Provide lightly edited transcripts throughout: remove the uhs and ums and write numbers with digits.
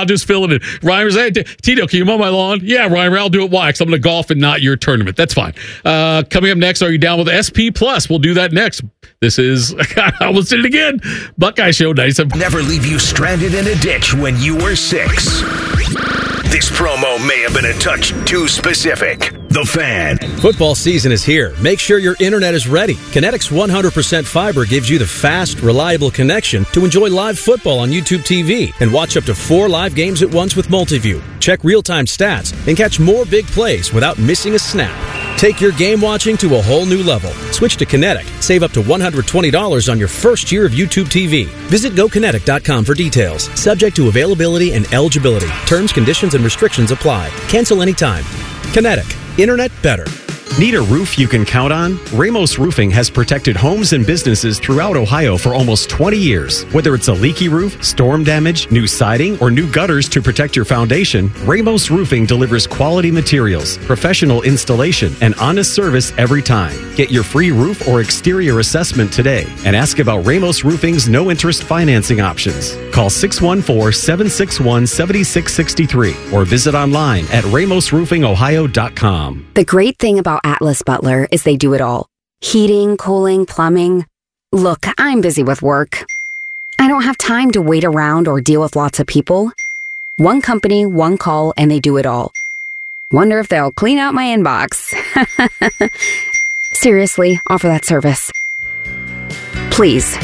I'll just fill it in. Ryan was, hey, Tito, can you mow my lawn? Yeah, Ryan, I'll do it. Why? Because I'm going to golf and not your tournament. That's fine. Coming up next, are you down with SP Plus? We'll do that next. This is, I almost did it again, Buckeye Show 97. Never leave you stranded in a ditch when you were 6. This promo may have been a touch too specific. The Fan. Football season is here. Make sure your internet is ready. Kinetic's 100% fiber gives you the fast, reliable connection to enjoy live football on YouTube TV and watch up to 4 live games at once with Multiview. Check real-time stats and catch more big plays without missing a snap. Take your game watching to a whole new level. Switch to Kinetic. Save up to $120 on your first year of YouTube TV. Visit GoKinetic.com for details. Subject to availability and eligibility. Terms, conditions, and restrictions apply. Cancel anytime. Kinetic. Internet better. Need a roof you can count on? Ramos Roofing has protected homes and businesses throughout Ohio for almost 20 years. Whether it's a leaky roof, storm damage, new siding, or new gutters to protect your foundation, Ramos Roofing delivers quality materials, professional installation, and honest service every time. Get your free roof or exterior assessment today and ask about Ramos Roofing's no-interest financing options. Call 614-761-7663 or visit online at ramosroofingohio.com. The great thing about Atlas Butler is they do it all. Heating, cooling, plumbing. Look, I'm busy with work. I don't have time to wait around or deal with lots of people. One company, one call, and they do it all. Wonder if they'll clean out my inbox. Seriously, offer that service. Please.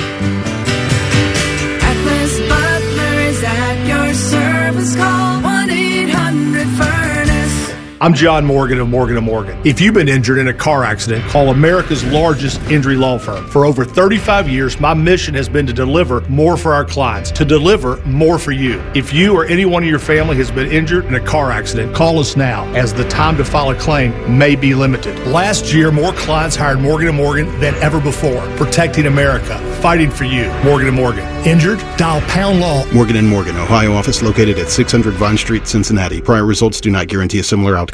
Atlas Butler is at your service. Call 1-800-FURNACE. I'm John Morgan of Morgan & Morgan. If you've been injured in a car accident, call America's largest injury law firm. For over 35 years, my mission has been to deliver more for our clients, to deliver more for you. If you or anyone in your family has been injured in a car accident, call us now, as the time to file a claim may be limited. Last year, more clients hired Morgan & Morgan than ever before, protecting America, fighting for you. Morgan & Morgan. Injured? Dial pound law. Morgan & Morgan, Ohio office located at 600 Vine Street, Cincinnati. Prior results do not guarantee a similar outcome.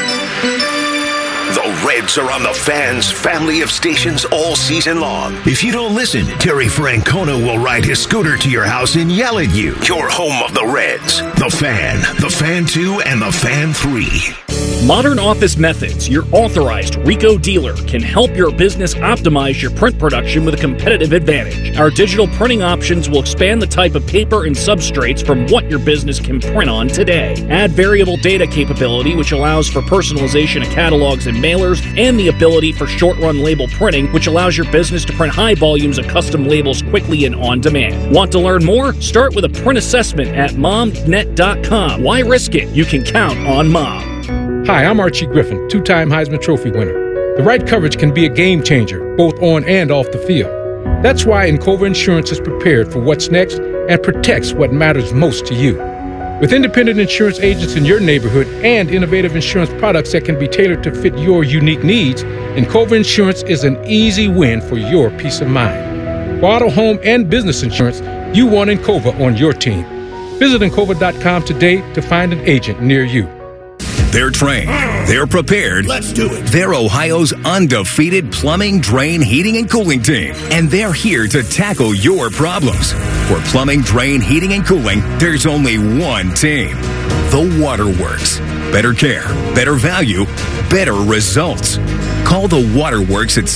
The Reds are on the Fan's family of stations all season long. If you don't listen, Terry Francona will ride his scooter to your house and yell at you. Your home of the Reds. The Fan, The Fan 2, and The Fan 3. Modern Office Methods, your authorized Ricoh dealer, can help your business optimize your print production with a competitive advantage. Our digital printing options will expand the type of paper and substrates from what your business can print on today. Add variable data capability, which allows for personalization of catalogs and mailers, and the ability for short-run label printing, which allows your business to print high volumes of custom labels quickly and on demand. Want to learn more? Start with a print assessment at momnet.com. Why risk it? You can count on Mom. Hi, I'm Archie Griffin, 2-time Heisman Trophy winner. The right coverage can be a game changer, both on and off the field. That's why Encova Insurance is prepared for what's next and protects what matters most to you. With independent insurance agents in your neighborhood and innovative insurance products that can be tailored to fit your unique needs, Encova Insurance is an easy win for your peace of mind. For auto, home, and business insurance, you want Encova on your team. Visit Encova.com today to find an agent near you. They're trained. They're prepared. Let's do it. They're Ohio's undefeated plumbing, drain, heating, and cooling team. And they're here to tackle your problems. For plumbing, drain, heating, and cooling, there's only one team. The Waterworks. Better care, better value, better results. Call the Waterworks at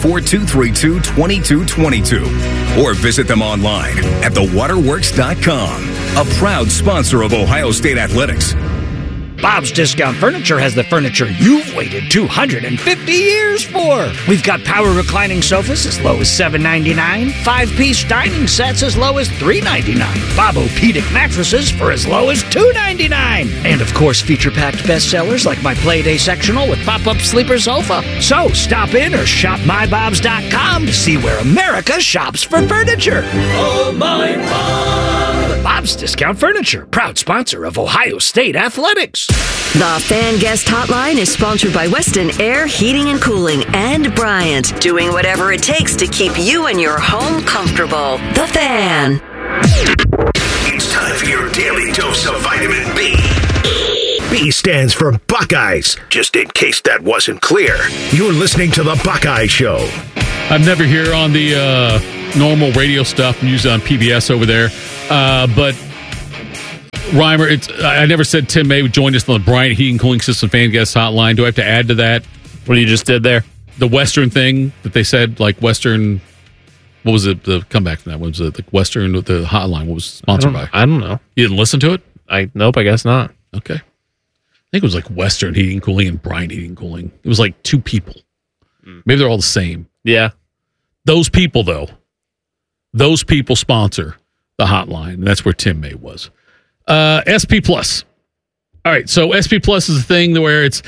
614-232-2222 or visit them online at thewaterworks.com. A proud sponsor of Ohio State Athletics. Bob's Discount Furniture has the furniture you've waited 250 years for. We've got power reclining sofas as low as $7.99, 5-piece dining sets as low as $3.99, Bob-O-Pedic mattresses for as low as $2.99, and of course feature-packed bestsellers like my Playday sectional with pop-up sleeper sofa. So stop in or shop mybobs.com to see where America shops for furniture. Oh, my Bob! Bob's Discount Furniture, proud sponsor of Ohio State Athletics. The Fan Guest Hotline is sponsored by Weston Air Heating and Cooling and Bryant, doing whatever it takes to keep you and your home comfortable. The Fan. It's time for your daily dose of vitamin B. B stands for Buckeyes. Just in case that wasn't clear, you're listening to The Buckeye Show. I'm never here on the normal radio stuff. I'm usually on PBS over there. But Reimer, I never said Tim May would join us on the Bryant Heating Cooling System fan guest hotline. Do I have to add to that what you just did there? The Western thing that they said, like Western. What was it? The comeback from that? What was it? The Western, the hotline? What was it sponsored by? I don't know. You didn't listen to it? Nope, I guess not. Okay. I think it was like Western Heating and Cooling and Bryant Heating and Cooling. It was like two people. Maybe they're all the same. Yeah. Those people, though, those people sponsor the hotline, and that's where Tim May was. SP Plus. All right, so SP Plus is a thing where it's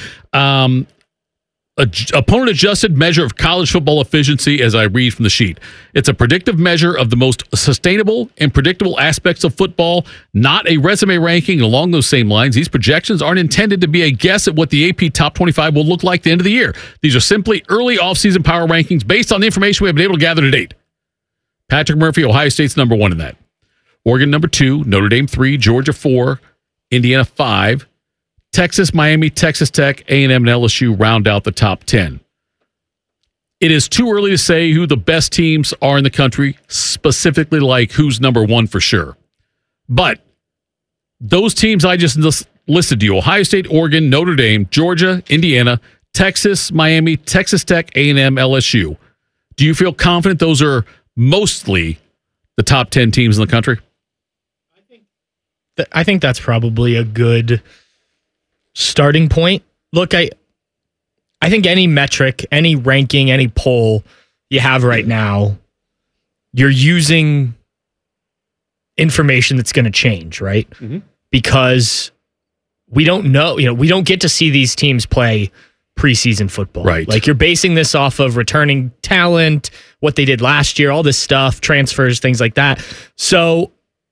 opponent-adjusted measure of college football efficiency, as I read from the sheet. It's a predictive measure of the most sustainable and predictable aspects of football, not a resume ranking. Along those same lines, these projections aren't intended to be a guess at what the AP Top 25 will look like at the end of the year. These are simply early offseason power rankings based on the information we have been able to gather to date. Patrick Murphy, Ohio State's number 1 in that. Oregon, number 2. Notre Dame, 3. Georgia, 4. Indiana, 5. Texas, Miami, Texas Tech, A&M, and LSU round out the top 10. It is too early to say who the best teams are in the country, specifically like who's number 1 for sure. But those teams I just listed to you, Ohio State, Oregon, Notre Dame, Georgia, Indiana, Texas, Miami, Texas Tech, A&M, LSU. Do you feel confident those are mostly the top 10 teams in the country? I think that's probably a good starting point. Look, I think any metric, any ranking, any poll you have right now, you're using information that's going to change, right? Mm-hmm. Because we don't know, we don't get to see these teams play preseason football. Right. Like you're basing this off of returning talent, what they did last year, all this stuff, transfers, things like that. So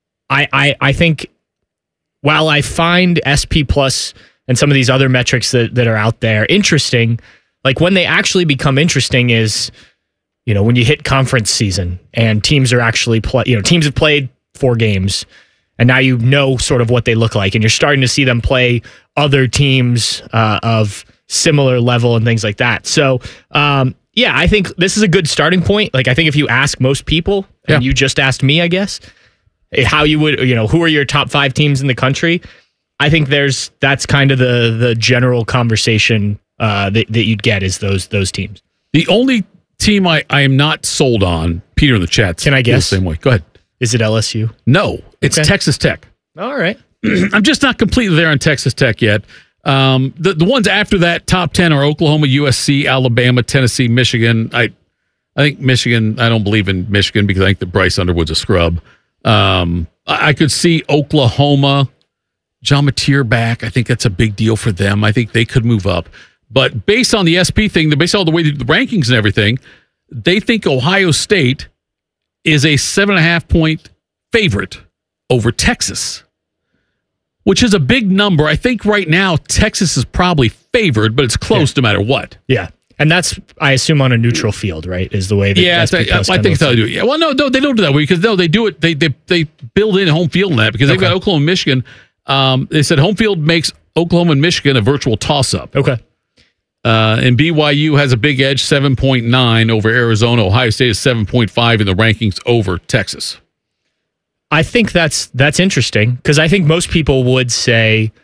I think while I find SP Plus and some of these other metrics that are out there interesting, like when they actually become interesting is, when you hit conference season and teams are actually teams have played 4 games and now sort of what they look like and you're starting to see them play other teams of similar level and things like that. So, I think this is a good starting point. Like I think if you ask most people and you just asked me, I guess, how you would, who are your top 5 teams in the country? I think that's kind of the general conversation that you'd get is those teams. The only team I am not sold on, Peter in the chat. Can I guess? The same way. Go ahead. Is it LSU? No, it's Texas Tech. All right. I'm just not completely there on Texas Tech yet. The ones after that, top 10 are Oklahoma, USC, Alabama, Tennessee, Michigan. I think Michigan, I don't believe in Michigan because I think that Bryce Underwood's a scrub. I could see Oklahoma, John Mateer back. I think that's a big deal for them. I think they could move up. But based on the SP thing, based on the way the rankings and everything, they think Ohio State is a 7.5 point favorite over Texas, which is a big number. I think right now Texas is probably favored, but it's close no matter what. Yeah. And that's, I assume, on a neutral field, right? Is the way that I think that's how they do it. Yeah, well, no, they don't do that way because they do it. They build in home field in that because they've got Oklahoma and Michigan. They said home field makes Oklahoma and Michigan a virtual toss-up. Okay. And BYU has a big edge, 7.9 over Arizona. Ohio State is 7.5 in the rankings over Texas. I think that's interesting because I think most people would say,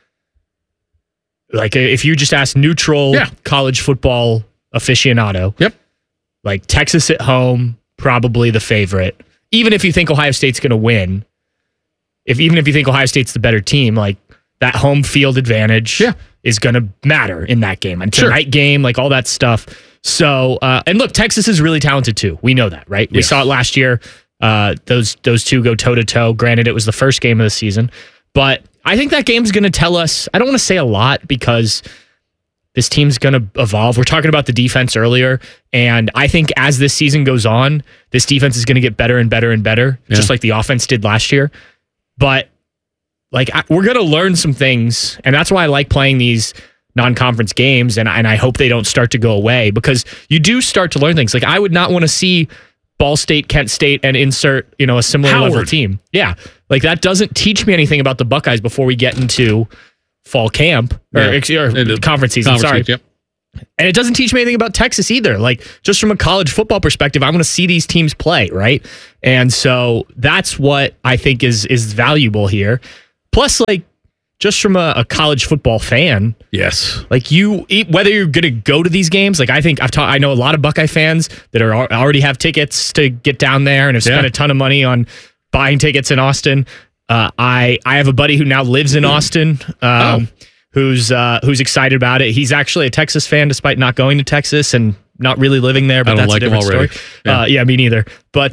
like, if you just ask neutral college football aficionado, like Texas at home, probably the favorite. Even if you think Ohio State's going to win, even if you think Ohio State's the better team, like that home field advantage is going to matter in that game. And tonight game, like all that stuff. So, and look, Texas is really talented too. We know that, right? We saw it last year. Those two go toe to toe. Granted, it was the first game of the season, but I think that game's going to tell us. I don't want to say a lot because this team's going to evolve. We're talking about the defense earlier, and I think as this season goes on, this defense is going to get better and better and better, just like the offense did last year. But like we're going to learn some things, and that's why I like playing these non-conference games, and I hope they don't start to go away because you do start to learn things. Like I would not want to see Ball State, Kent State, and insert a similar level team. Yeah, like that doesn't teach me anything about the Buckeyes before we get into fall camp or conference season. Sorry. Yep. And it doesn't teach me anything about Texas either. Like just from a college football perspective, I want to see these teams play, right? And so that's what I think is valuable here. Plus, like, just from a college football fan, yes, like whether you're going to go to these games, like I know a lot of Buckeye fans that already have tickets to get down there and have spent a ton of money on buying tickets in Austin. I have a buddy who now lives in Austin, who's excited about it. He's actually a Texas fan, despite not going to Texas and not really living there. But that's a different story. Yeah, me neither. But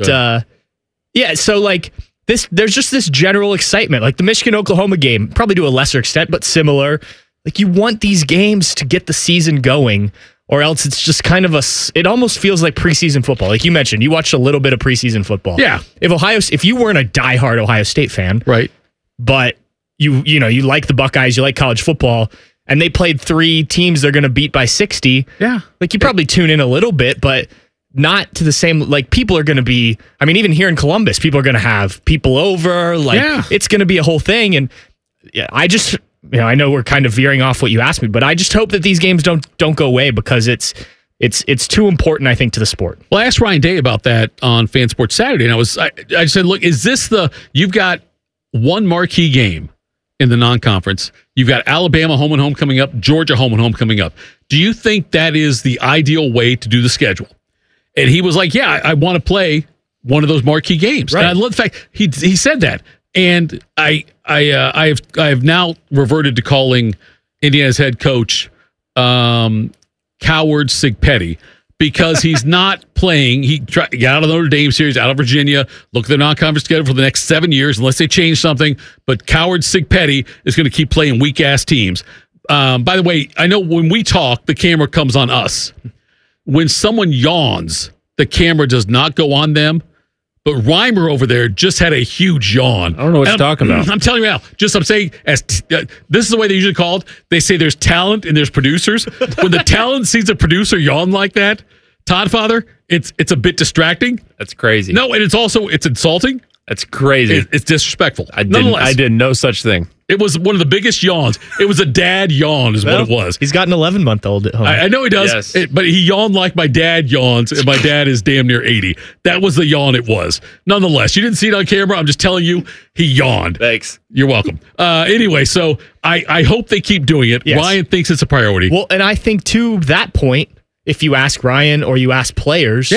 so like. There's just this general excitement, like the Michigan-Oklahoma game, probably to a lesser extent, but similar. Like you want these games to get the season going, or else it's just kind of it almost feels like preseason football. Like you mentioned, you watched a little bit of preseason football. Yeah. If you weren't a diehard Ohio State fan, right, but you like the Buckeyes, you like college football, and they played 3 teams they're going to beat by 60. Yeah. Like you probably tune in a little bit, but not to the same, like people are going to be, I mean, even here in Columbus, people are going to have people over, like it's going to be a whole thing. And I just, I know we're kind of veering off what you asked me, but I just hope that these games don't go away because it's too important, I think, to the sport. Well, I asked Ryan Day about that on Fan Sports Saturday, and I said, look, is this you've got one marquee game in the non-conference. You've got Alabama home and home coming up, Georgia home and home coming up. Do you think that is the ideal way to do the schedule? And he was like, yeah, I want to play one of those marquee games. Right. And I love the fact he said that. And I have now reverted to calling Indiana's head coach Coward Sigpetti because he's not playing. He got out of the Notre Dame series, out of Virginia, look at their non-conference schedule for the next 7 years, unless they change something. But Coward Sigpetti is going to keep playing weak-ass teams. By the way, I know when we talk, the camera comes on us. When someone yawns, the camera does not go on them. But Reimer over there just had a huge yawn. I don't know what you're talking about. I'm telling you now. I'm saying, this is the way they're usually called. They say there's talent and there's producers. When the talent sees a producer yawn like that, Todd Father, it's a bit distracting. That's crazy. No, and it's insulting. That's crazy. It's disrespectful. I did no such thing. It was one of the biggest yawns. It was a dad yawn is what it was. He's got an 11-month-old at home. I know he does, yes. But he yawned like my dad yawns, and my dad is damn near 80. That was the yawn it was. Nonetheless, you didn't see it on camera. I'm just telling you, he yawned. Thanks. You're welcome. Anyway, so I hope they keep doing it. Yes. Ryan thinks it's a priority. Well, and I think to that point, if you ask Ryan or you ask players,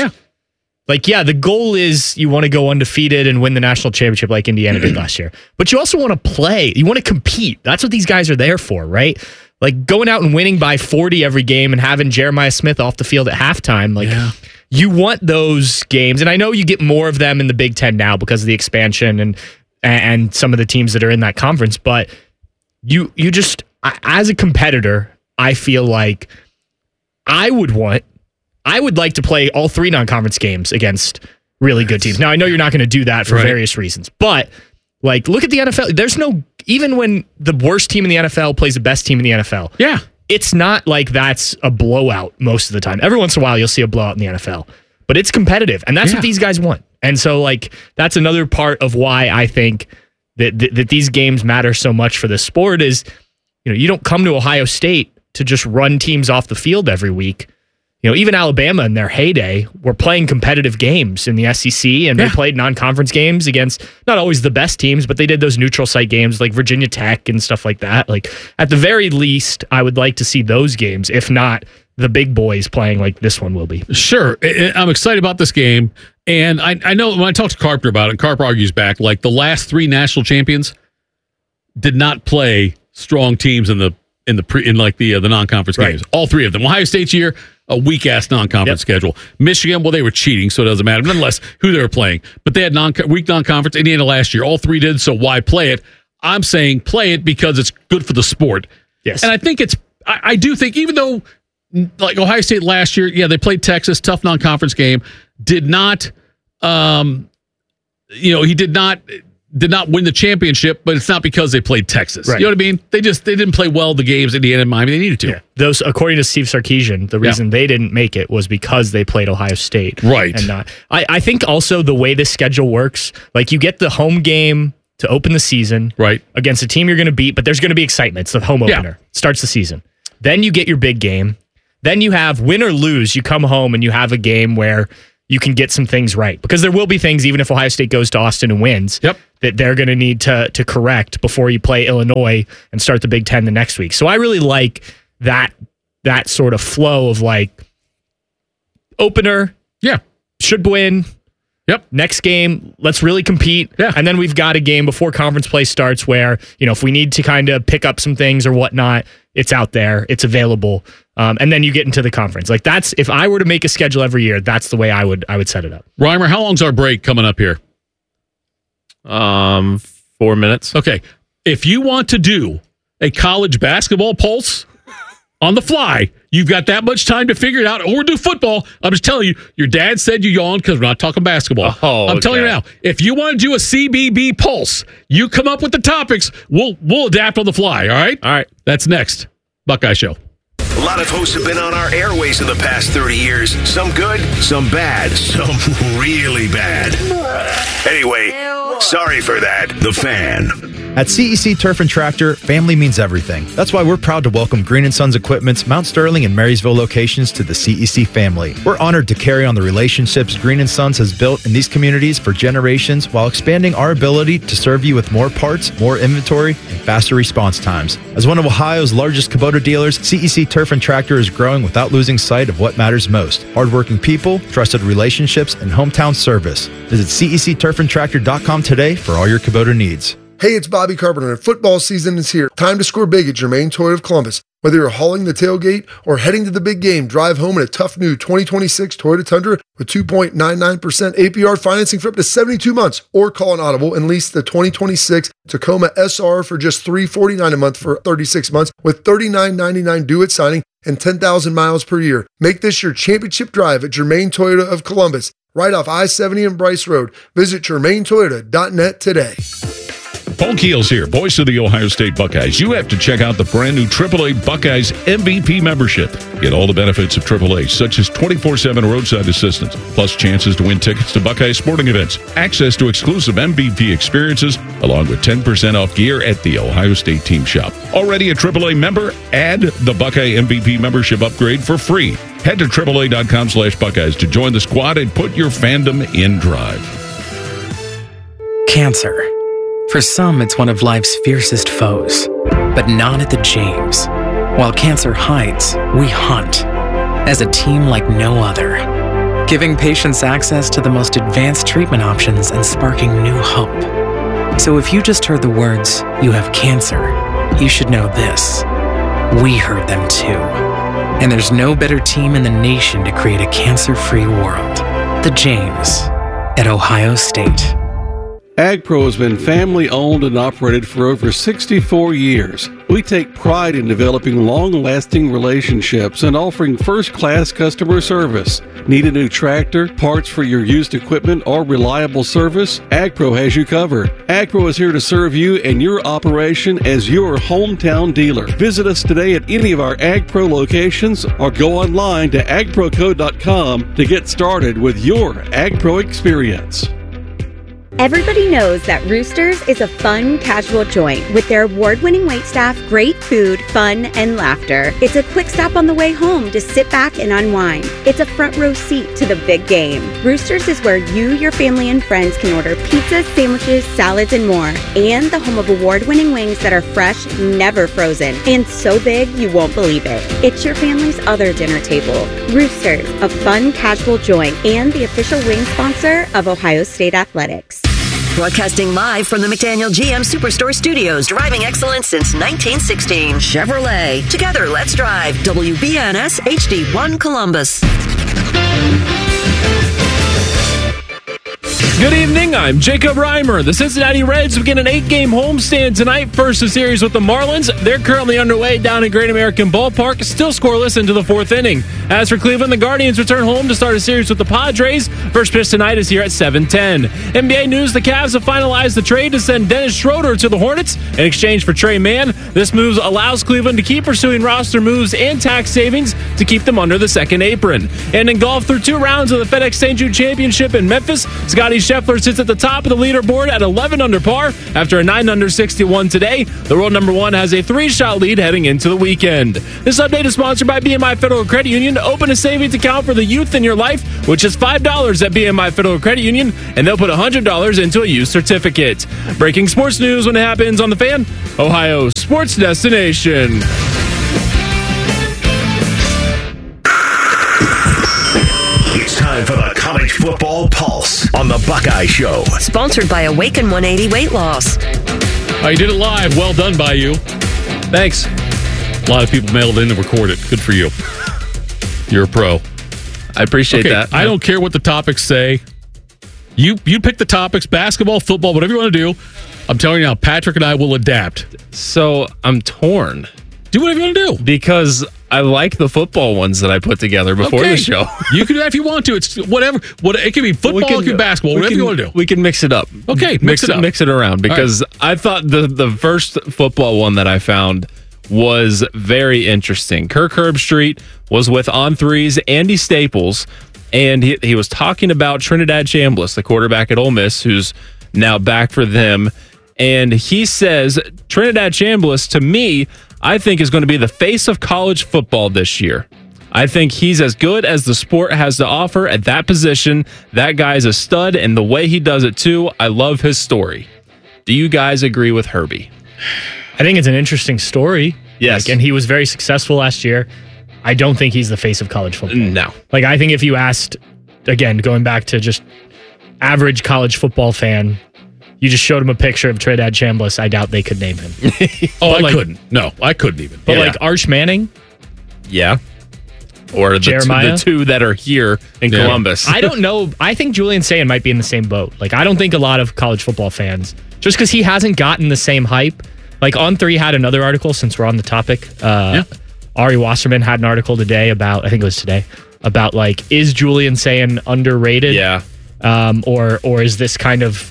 the goal is you want to go undefeated and win the national championship like Indiana did last year. But you also want to play. You want to compete. That's what these guys are there for, right? Like going out and winning by 40 every game and having Jeremiah Smith off the field at halftime. Like you want those games. And I know you get more of them in the Big Ten now because of the expansion and some of the teams that are in that conference. But you just, as a competitor, I feel like I would like to play all 3 non-conference games against really good teams. Now, I know you're not going to do that for various reasons, but like, look at the NFL. Even when the worst team in the NFL plays the best team in the NFL, it's not like that's a blowout most of the time. Every once in a while, you'll see a blowout in the NFL, but it's competitive, and that's what these guys want. And so, like, that's another part of why I think that these games matter so much for the sport is, you don't come to Ohio State to just run teams off the field every week. Even Alabama in their heyday were playing competitive games in the SEC, and they played non-conference games against not always the best teams, but they did those neutral site games like Virginia Tech and stuff like that. Like, at the very least, I would like to see those games, if not the big boys playing like this one will be. Sure. I'm excited about this game. And I know when I talked to Carpenter about it, Carper argues back, like the last 3 national champions did not play strong teams in the non-conference games. All 3 of them. Ohio State's year, a weak-ass non-conference schedule. Michigan, well, they were cheating, so it doesn't matter. Nonetheless, who they were playing. But they had weak non-conference. Indiana last year, all 3 did, so why play it? I'm saying play it because it's good for the sport. Yes. And I think I do think, even though, like Ohio State last year, they played Texas, tough non-conference game, did not win the championship, but it's not because they played Texas. Right. You know what I mean? They didn't play well the games Indiana and Miami they needed to. Yeah. Those, according to Steve Sarkisian, the reason they didn't make it was because they played Ohio State. Right. And not. I think also the way this schedule works, like you get the home game to open the season against a team you're going to beat, but there's going to be excitement. It's the home opener. Starts the season. Then you get your big game. Then you have win or lose. You come home and you have a game where you can get some things right, because there will be things, even if Ohio State goes to Austin and wins, that they're going to need to correct before you play Illinois and start the Big Ten the next week. So I really like that sort of flow of like opener, should win. Yep. Next game, let's really compete. Yeah. And then we've got a game before conference play starts where, if we need to kind of pick up some things or whatnot, it's out there, it's available. And then you get into the conference. Like that's, if I were to make a schedule every year, that's the way I would set it up. Reimer, how long's our break coming up here? 4 minutes. Okay. If you want to do a college basketball pulse on the fly, you've got that much time to figure it out, or do football. I'm just telling you, your dad said you yawned because we're not talking basketball. I'm telling you now, if you want to do a CBB pulse, you come up with the topics. We'll adapt on the fly, all right? All right. That's next. Buckeye Show. A lot of hosts have been on our airways in the past 30 years. Some good, some bad, some really bad. Anyway, sorry for that. The Fan. At CEC Turf and Tractor, family means everything. That's why we're proud to welcome Green & Sons Equipment's Mount Sterling and Marysville locations to the CEC family. We're honored to carry on the relationships Green & Sons has built in these communities for generations while expanding our ability to serve you with more parts, more inventory, and faster response times. As one of Ohio's largest Kubota dealers, CEC Turf and Tractor is growing without losing sight of what matters most: hardworking people, trusted relationships, and hometown service. Visit CECTurfandTractor.com today for all your Kubota needs. Hey, it's Bobby Carpenter, and football season is here. Time to score big at Germain Toyota of Columbus. Whether you're hauling the tailgate or heading to the big game, drive home in a tough new 2026 Toyota Tundra with 2.99% APR financing for up to 72 months, or call an audible and lease the 2026 Tacoma SR for just $349 a month for 36 months with $39.99 due at signing and 10,000 miles per year. Make this your championship drive at Germain Toyota of Columbus, right off I-70 and Bryce Road. Visit GermainToyota.net today. Paul Keels here, voice of the Ohio State Buckeyes. You have to check out the brand new AAA Buckeyes MVP membership. Get all the benefits of AAA, such as 24/7 roadside assistance, plus chances to win tickets to Buckeye sporting events, access to exclusive MVP experiences, along with 10% off gear at the Ohio State team shop. Already a AAA member? Add the Buckeye MVP membership upgrade for free. Head to AAA.com/Buckeyes to join the squad and put your fandom in drive. Cancer. For some, it's one of life's fiercest foes, but not at the James. While cancer hides, we hunt as a team like no other, giving patients access to the most advanced treatment options and sparking new hope. So if you just heard the words, "You have cancer," you should know this. We heard them too. And there's no better team in the nation to create a cancer-free world. The James at Ohio State. AgPro has been family-owned and operated for over 64 years. We take pride in developing long-lasting relationships and offering first-class customer service. Need a new tractor, parts for your used equipment, or reliable service? AgPro has you covered. AgPro is here to serve you and your operation as your hometown dealer. Visit us today at any of our AgPro locations or go online to agproco.com to get started with your AgPro experience. Everybody knows that Roosters is a fun, casual joint with their award-winning waitstaff, great food, fun, and laughter. It's a quick stop on the way home to sit back and unwind. It's a front row seat to the big game. Roosters is where you, your family, and friends can order pizzas, sandwiches, salads, and more. And the home of award-winning wings that are fresh, never frozen, and so big you won't believe it. It's your family's other dinner table. Roosters, a fun, casual joint, and the official wing sponsor of Ohio State Athletics. Broadcasting live from the McDaniel GM Superstore Studios, driving excellence since 1916. Chevrolet. Together, let's drive. WBNS HD1 Columbus. Good evening, I'm Jacob Reimer. The Cincinnati Reds begin an 8-game homestand tonight. First of series with the Marlins. They're currently underway down at Great American Ballpark, still scoreless into the 4th inning. As for Cleveland, the Guardians return home to start a series with the Padres. First pitch tonight is here at 7:10. NBA news, the Cavs have finalized the trade to send Dennis Schroeder to the Hornets in exchange for Trey Mann. This move allows Cleveland to keep pursuing roster moves and tax savings to keep them under the second apron. And in golf, through 2 rounds of the FedEx St. Jude Championship in Memphis, Scotty Scotty Scheffler sits at the top of the leaderboard at 11 under par after a 9 under 61 today. The world number 1 has a 3-shot lead heading into the weekend. This update is sponsored by BMI Federal Credit Union. Open a savings account for the youth in your life, which is $5 at BMI Federal Credit Union, and they'll put $100 into a youth certificate. Breaking sports news when it happens on The Fan, Ohio sports destination. It's time for the College Football Pulse on the Buckeye Show. Sponsored by Awaken 180 Weight Loss. You did it live. Well done by you. Thanks. A lot of people mailed in to record it. Good for you. You're a pro. I appreciate that. I don't care what the topics say. You pick the topics, basketball, football, whatever you want to do. I'm telling you now, Patrick and I will adapt. So I'm torn. Do whatever you want to do. Because I like the football ones that I put together before the show. You can do that if you want to. It's whatever. It can be football, it can be basketball, whatever you want to do. We can mix it up. Okay, mix it around. Because I thought the first football one that I found was very interesting. Kirk Herbstreit was with On3's Andy Staples, and he was talking about Trinidad Chambliss, the quarterback at Ole Miss, who's now back for them. And he says, Trinidad Chambliss, to me, I think is going to be the face of college football this year. I think he's as good as the sport has to offer at that position. That guy's a stud, and the way he does it, too, I love his story. Do you guys agree with Herbie? I think it's an interesting story. Yes. And he was very successful last year. I don't think he's the face of college football. No. I think if you asked, again, going back to just average college football fan, you just showed him a picture of Trinidad Chambliss, I doubt they could name him. I couldn't. No, I couldn't even. But Arch Manning? Yeah. Or the two that are here in Columbus. I don't know. I think Julian Sayin might be in the same boat. I don't think a lot of college football fans, just because he hasn't gotten the same hype. On3 had another article, since we're on the topic. Ari Wasserman had an article today about, I think it was today, about is Julian Sayin underrated? Yeah. Or is this kind of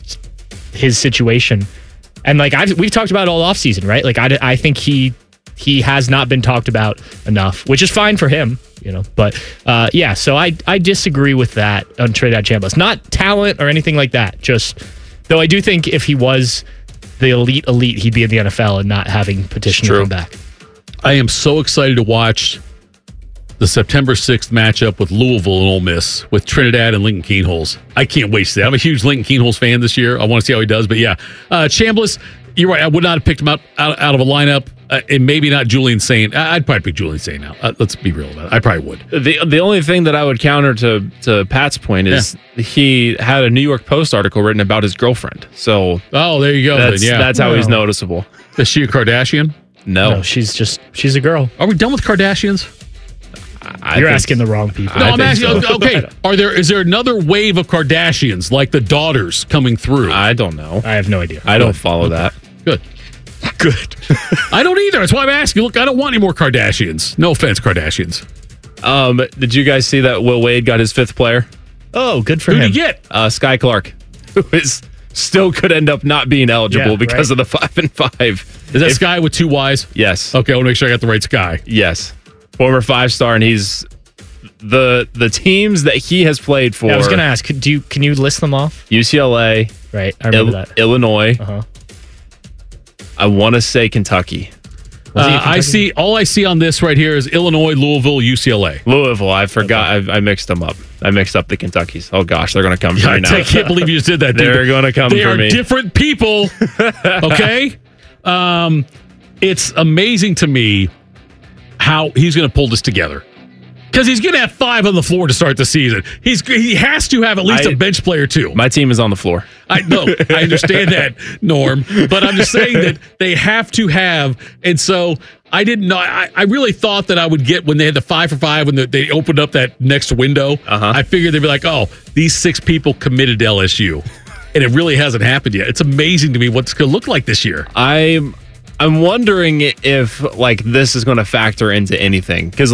his situation? And we've talked about it all offseason, right? I think he has not been talked about enough, which is fine for him, But so I disagree with that on Trinidad Chambliss. Not talent or anything like that. Just though I do think if he was the elite, he'd be in the NFL and not having petition to come back. I am so excited to watch the September 6th matchup with Louisville and Ole Miss with Trinidad and Lincoln Kienholz. I can't wait to see that. I'm a huge Lincoln Kienholz fan this year. I want to see how he does. But Chambliss, you're right. I would not have picked him out of a lineup. And maybe not Julian Sayin. I'd probably pick Julian Sayin now. Let's be real about it. I probably would. The only thing that I would counter to Pat's point is he had a New York Post article written about his girlfriend. So there you go. That's how he's noticeable. Is she a Kardashian? No, she's a girl. Are we done with Kardashians? You're asking the wrong people. No, I'm asking. So. Okay, is there another wave of Kardashians like the daughters coming through? I don't know. I have no idea. I don't follow that. Good. I don't either. That's why I'm asking. Look, I don't want any more Kardashians. No offense, Kardashians. Did you guys see that Will Wade got his 5th player? Oh, good for him. Who did he get? Sky Clark, who still could end up not being eligible because of the 5 and 5. Is that Sky with 2 Ys? Yes. Okay, I want to make sure I got the right Sky. Yes. Former 5-star, and he's the teams that he has played for. I was going to ask, can you list them off? UCLA. Right, I remember that. Illinois. Uh-huh. I want to say Kentucky. I see on this right here is Illinois, Louisville, UCLA. Louisville, I forgot. Okay. I mixed them up. I mixed up the Kentuckys. Oh gosh, they're going to come for me now. I can't believe you just did that. They're going to come for me. They are different people. Okay, it's amazing to me how he's going to pull this together. Because he's going to have 5 on the floor to start the season. He has to have at least a bench player, too. My team is on the floor. I know. I understand that, Norm. But I'm just saying that they have to have. And so I didn't know. I really thought that I would get when they had the 5 for 5, when they opened up that next window. I figured they'd be like, oh, these 6 people committed to LSU. And it really hasn't happened yet. It's amazing to me what it's going to look like this year. I'm wondering if this is going to factor into anything. Because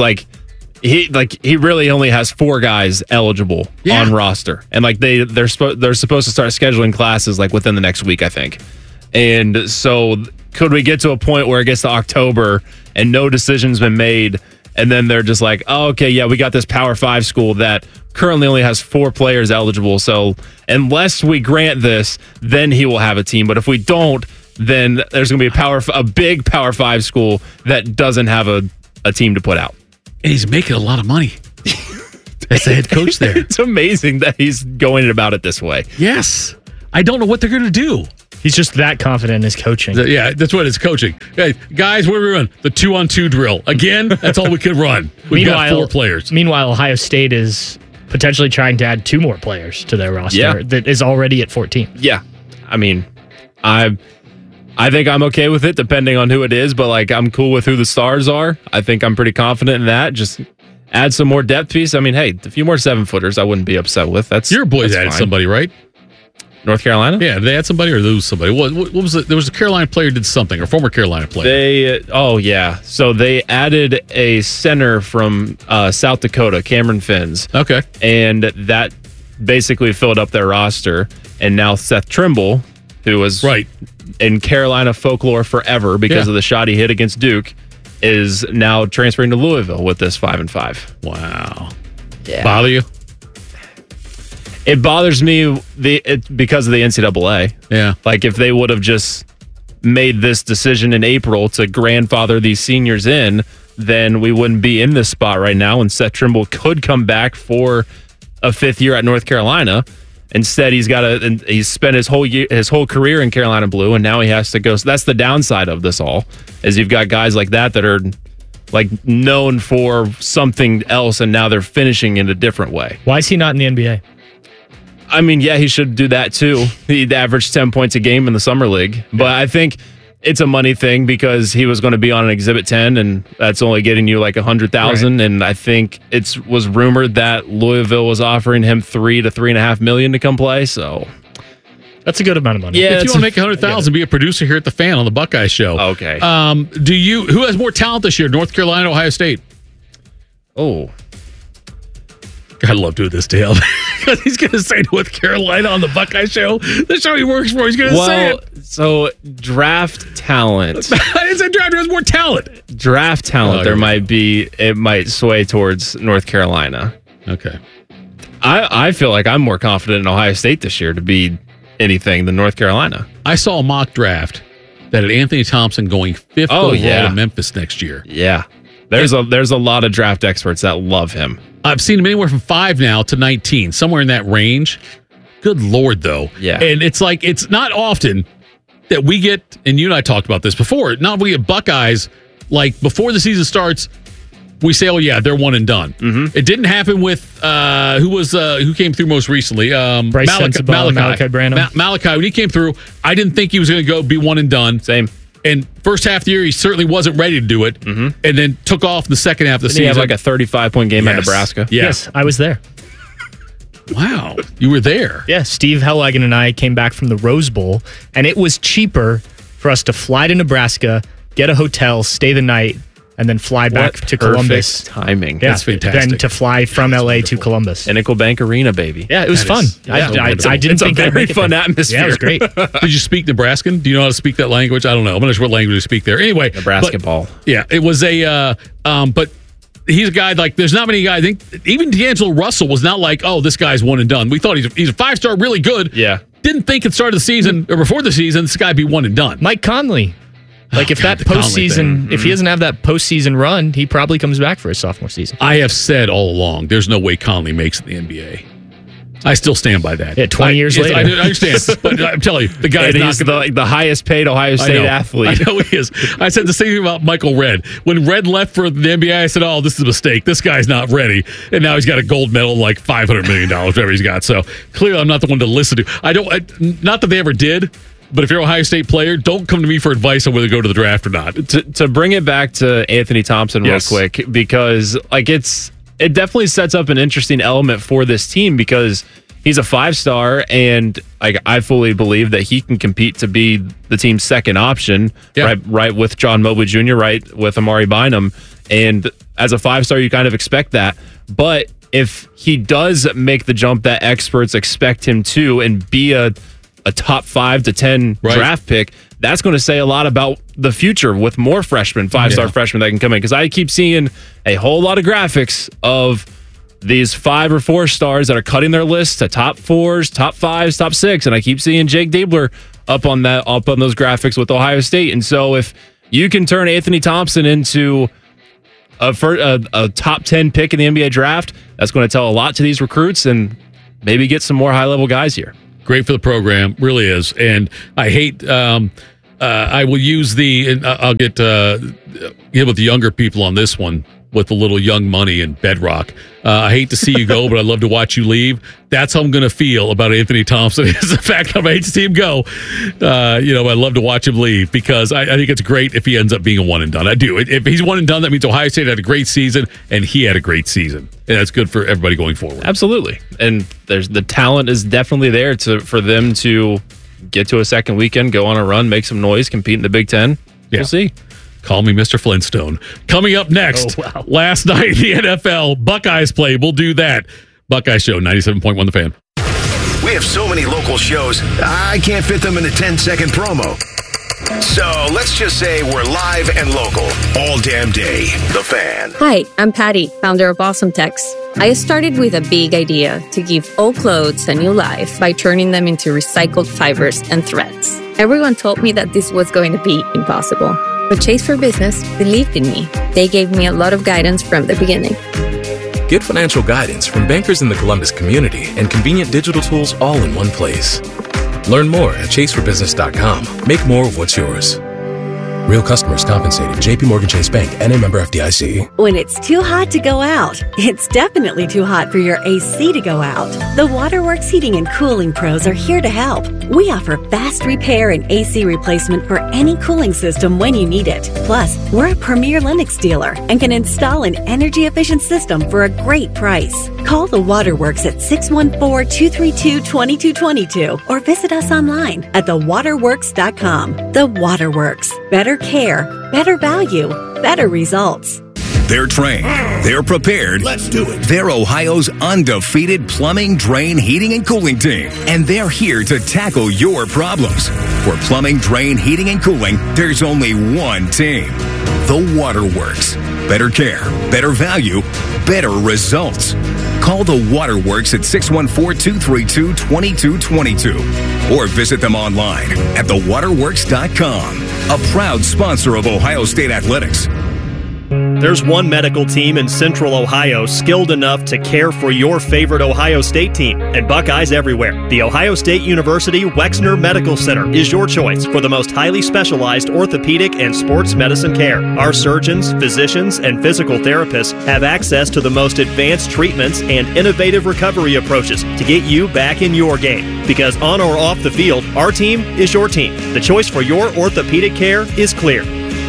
he really only has 4 guys eligible on roster, and they're supposed to start scheduling classes within the next week, I think. And so, could we get to a point where it gets to October and no decision's been made and then they're just like, oh, okay, yeah, we got this Power 5 school that currently only has 4 players eligible. So unless we grant this, then he will have a team. But if we don't, then there's going to be a big Power 5 school that doesn't have a team to put out. And he's making a lot of money as the head coach there. It's amazing that he's going about it this way. Yes. I don't know what they're going to do. He's just that confident in his coaching. Yeah, that's what it's coaching. Hey, guys, what are we running? The 2-on-2 drill. Again, that's all we could run. We've got 4 players. Meanwhile, Ohio State is potentially trying to add 2 more players to their roster that is already at 14. Yeah. I mean, I think I'm okay with it depending on who it is, but like I'm cool with who the stars are. I think I'm pretty confident in that. Just add some more depth piece. I mean, hey, a few more 7-footers I wouldn't be upset with. That's your boys that's added fine. somebody, right? North Carolina? Yeah, did they add somebody or lose somebody? What was it? There was a Carolina player did something, or former Carolina player. So they added a center from South Dakota, Cameron Finns. Okay. And that basically filled up their roster. And now Seth Trimble, who was in Carolina folklore forever because of the shot he hit against Duke, is now transferring to Louisville with this 5-5. Wow. Yeah. Bother you? It bothers me because of the NCAA. Yeah. Like if they would have just made this decision in April to grandfather these seniors in, then we wouldn't be in this spot right now. And Seth Trimble could come back for a 5th year at North Carolina. Instead, he's spent his whole career in Carolina blue, and now he has to go. So that's the downside of this all, is you've got guys like that are like known for something else, and now they're finishing in a different way. Why is he not in the NBA? I mean, yeah, he should do that too. He averaged 10 points a game in the summer league, but I think it's a money thing because he was going to be on an Exhibit 10, and that's only getting you like 100,000. And I think it was rumored that Louisville was offering him $3 to $3.5 million to come play. So that's a good amount of money. Yeah, if you want to make 100,000, be a producer here at the Fan on the Buckeye Show. Okay. Who has more talent this year? North Carolina, Ohio State? Oh. I love doing this to him because he's going to say North Carolina on the Buckeye Show. The show he works for, he's going to say it. So draft talent. I didn't say draft. There's more talent. Draft talent. It might sway towards North Carolina. Okay. I feel like I'm more confident in Ohio State this year to be anything than North Carolina. I saw a mock draft that had Anthony Thompson going 5th overall to Memphis next year. Yeah. There's a lot of draft experts that love him. I've seen him anywhere from 5 now to 19, somewhere in that range. Good Lord, though. Yeah. And it's like, it's not often that we get, and you and I talked about this before, not we get Buckeyes, like before the season starts, we say, oh yeah, they're one and done. Mm-hmm. It didn't happen with, who came through most recently? Malachi Branham. Malachi, when he came through, I didn't think he was going to go be one and done. Same. And first half of the year, he certainly wasn't ready to do it, and then took off in the second half of the season. He had like a 35-point game at Nebraska. Yes, I was there. Wow, you were there. Yeah, Steve Helwagen and I came back from the Rose Bowl, and it was cheaper for us to fly to Nebraska, get a hotel, stay the night, and then fly back to Columbus. Timing. Yeah, that's fantastic. Then to fly from LA to Columbus. Nickel Bank Arena, baby. Yeah, it was fun. I didn't think a very fun atmosphere. Yeah, it was great. Did you speak Nebraskan? Do you know how to speak that language? I don't know. I'm not sure what language you speak there. Anyway, Nebraska ball. Yeah, it was but he's a guy like there's not many guys. I think even D'Angelo Russell was not like, oh, this guy's one and done. We thought he's a 5-star, really good. Yeah. Didn't think at the start of the season or before the season this guy be one and done. Mike Conley. Like if that postseason, if he doesn't have that postseason run, he probably comes back for his sophomore season. I have said all along, there's no way Conley makes it in the NBA. I still stand by that. Yeah, 20 years later. I understand, but I'm telling you, the guy is the highest paid Ohio State athlete. I know he is. I said the same thing about Michael Redd. When Redd left for the NBA, I said, oh, this is a mistake. This guy's not ready. And now he's got a gold medal, like $500 million, whatever he's got. So clearly I'm not the one to listen to. Not that they ever did. But if you're an Ohio State player, don't come to me for advice on whether to go to the draft or not. To bring it back to Anthony Thompson real quick, because like it definitely sets up an interesting element for this team because he's a 5-star, and like I fully believe that he can compete to be the team's second option, right with John Mobley Jr., right with Amari Bynum, and as a 5-star, you kind of expect that, but if he does make the jump that experts expect him to and be a top 5 to 10 draft pick, that's going to say a lot about the future with more freshmen, 5-star freshmen that can come in. Because I keep seeing a whole lot of graphics of these 5 or 4 stars that are cutting their lists to top 4s, top 5s, top 6, and I keep seeing Jake Diebler up on those graphics with Ohio State. And so if you can turn Anthony Thompson into a top 10 pick in the NBA draft, that's going to tell a lot to these recruits and maybe get some more high-level guys here. Great for the program, really is. And I hate, I will use I'll get with the younger people on this one with the little young money and Bedrock. I hate to see you go, but I'd love to watch you leave. That's how I'm going to feel about Anthony Thompson, is the fact that I hate to see him go. I'd love to watch him leave because I think it's great if he ends up being a one and done. I do. If he's one and done, that means Ohio State had a great season and he had a great season. And that's good for everybody going forward. Absolutely. And the talent is definitely there for them to get to a second weekend, go on a run, make some noise, compete in the Big Ten. We'll see. Call me Mr. Flintstone. Coming up next, last night in the NFL, Buckeyes play. We'll do that. Buckeye Show, 97.1 The Fan. We have so many local shows, I can't fit them in a 10-second promo. So let's just say we're live and local all damn day. The Fan. Hi, I'm Patty, founder of Awesome Tex. I started with a big idea to give old clothes a new life by turning them into recycled fibers and threads. Everyone told me that this was going to be impossible. But Chase for Business believed in me. They gave me a lot of guidance from the beginning. Get financial guidance from bankers in the Columbus community and convenient digital tools all in one place. Learn more at chaseforbusiness.com. Make more of what's yours. Real customers compensated. J.P. Morgan Chase Bank, N.A. member FDIC. When it's too hot to go out, it's definitely too hot for your AC to go out. The Waterworks Heating and Cooling Pros are here to help. We offer fast repair and AC replacement for any cooling system when you need it. Plus, we're a premier Lennox dealer and can install an energy-efficient system for a great price. Call the Waterworks at 614-232-2222 or visit us online at thewaterworks.com. The Waterworks. Better care, better value, better results. They're trained. They're prepared. Let's do it. They're Ohio's undefeated plumbing, drain, heating, and cooling team. And they're here to tackle your problems. For plumbing, drain, heating, and cooling, there's only one team. The Waterworks. Better care, better value, better results. Call the Waterworks at 614-232-2222 or visit them online at thewaterworks.com. A proud sponsor of Ohio State Athletics. There's one medical team in Central Ohio skilled enough to care for your favorite Ohio State team, and Buckeyes everywhere. The Ohio State University Wexner Medical Center is your choice for the most highly specialized orthopedic and sports medicine care. Our surgeons, physicians, and physical therapists have access to the most advanced treatments and innovative recovery approaches to get you back in your game. Because on or off the field, our team is your team. The choice for your orthopedic care is clear.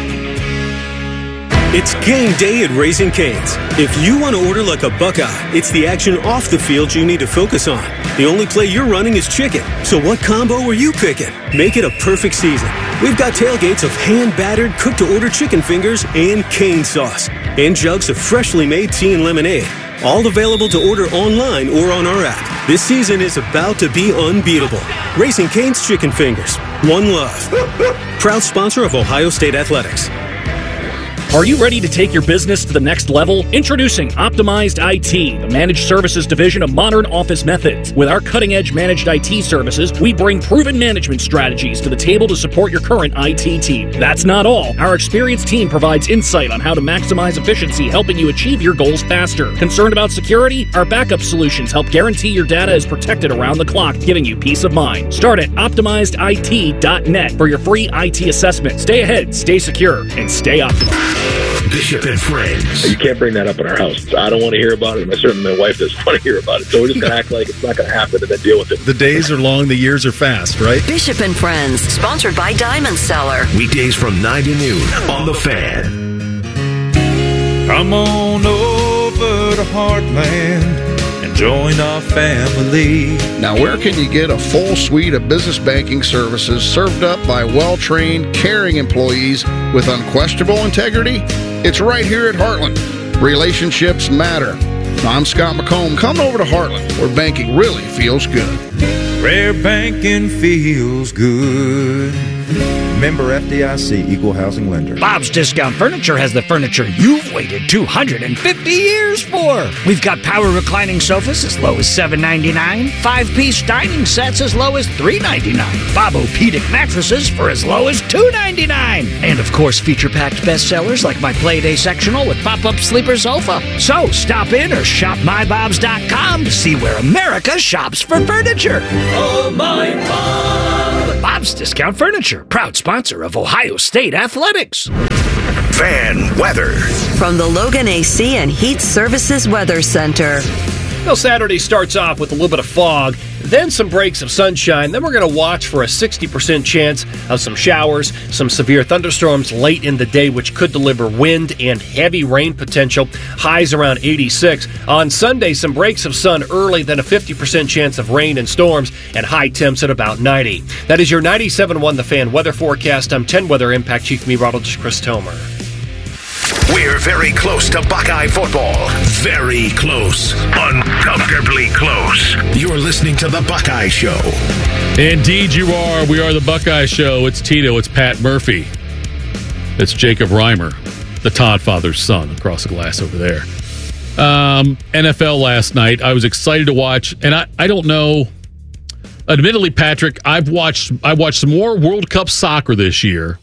It's game day at Raising Cane's. If you want to order like a Buckeye, it's the action off the field you need to focus on. The only play you're running is chicken. So what combo are you picking? Make it a perfect season. We've got tailgates of hand-battered, cooked-to-order chicken fingers and cane sauce. And jugs of freshly made tea and lemonade. All available to order online or on our app. This season is about to be unbeatable. Raising Cane's Chicken Fingers. One love. Proud sponsor of Ohio State Athletics. Are you ready to take your business to the next level? Introducing Optimized IT, the managed services division of Modern Office Methods. With our cutting-edge managed IT services, we bring proven management strategies to the table to support your current IT team. That's not all. Our experienced team provides insight on how to maximize efficiency, helping you achieve your goals faster. Concerned about security? Our backup solutions help guarantee your data is protected around the clock, giving you peace of mind. Start at OptimizedIT.net for your free IT assessment. Stay ahead, stay secure, and stay optimized. Bishop and Friends. You can't bring that up in our house. I don't want to hear about it, and certainly my wife doesn't want to hear about it. So we're just going to act like it's not going to happen and then deal with it. The days are long, the years are fast, right? Bishop and Friends, sponsored by Diamond Seller. Weekdays from 9 to noon on The Fan. Come on over to Heartland and join our family. Now, where can you get a full suite of business banking services served up by well-trained, caring employees with unquestionable integrity? It's right here at Heartland. Relationships matter. I'm Scott McComb. Come over to Heartland, where banking really feels good. Where banking feels good. Member FDIC, Equal Housing Lender. Bob's Discount Furniture has the furniture you've waited 250 years for. We've got power reclining sofas as low as $7.99, 5-piece dining sets as low as $3.99, Bob-O-Pedic mattresses for as low as $2.99, and of course feature-packed bestsellers like my Playday sectional with pop-up sleeper sofa. So stop in or shop mybobs.com to see where America shops for furniture. Oh, my Bob! Bob's Discount Furniture, proud sponsor of Ohio State Athletics. Fan weather. From the Logan AC and Heat Services Weather Center. Well, Saturday starts off with a little bit of fog, then some breaks of sunshine. Then we're going to watch for a 60% chance of some showers, some severe thunderstorms late in the day, which could deliver wind and heavy rain potential. Highs around 86. On Sunday, some breaks of sun early, then a 50% chance of rain and storms, and high temps at about 90. That is your 97.1 The Fan weather forecast. I'm 10 Weather Impact Chief Meteorologist Chris Tomer. We're very close to Buckeye football. Very close. Uncomfortably close. You're listening to The Buckeye Show. Indeed you are. We are The Buckeye Show. It's Tito. It's Pat Murphy. It's Jacob Reimer, the Todd father's son, across the glass over there. NFL last night. I was excited to watch, and I don't know. Admittedly, Patrick, I watched more World Cup soccer this year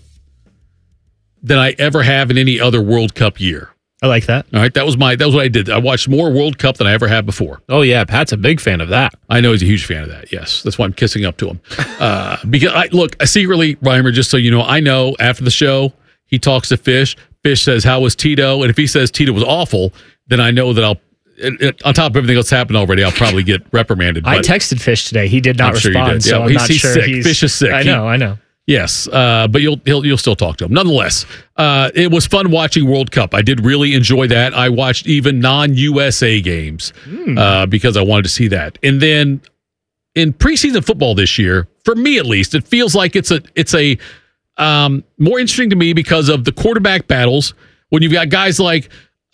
than I ever have in any other World Cup year. I like that. All right, that was what I did. I watched more World Cup than I ever have before. Oh yeah, Pat's a big fan of that. I know he's a huge fan of that. Yes, that's why I'm kissing up to him. Because I secretly, Reimer, just so you know, I know after the show he talks to Fish. Fish says, "How was Tito?" And if he says Tito was awful, then I know that I'll. On top of everything that's happened already, I'll probably get reprimanded. I texted Fish today. He did not respond. So I'm not he's sure. Sick. Fish is sick. I know. Yes, but you'll still talk to him. Nonetheless, it was fun watching World Cup. I did really enjoy that. I watched even non-USA games because I wanted to see that. And then in preseason football this year, for me at least, it feels like it's a more interesting to me because of the quarterback battles when you've got guys like